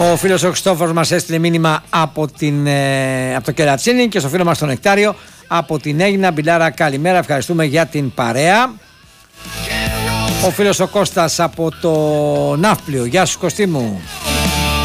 Ο φίλος ο Χριστόφορος μας έστειλε μήνυμα από το Κερατσίνι και στο φίλο μας τον Νεκτάριο από την Αίγινα. Μπιλάρα, καλημέρα, ευχαριστούμε για την παρέα. Ο φίλος ο Κώστας από το Ναύπλιο, γεια σου Κωστή μου.